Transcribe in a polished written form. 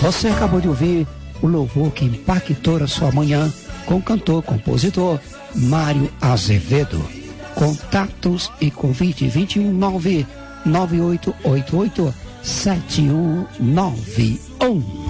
Você acabou de ouvir o louvor que impactou a sua manhã com o cantor, compositor Mário Azevedo. Contatos e convite 21998887191.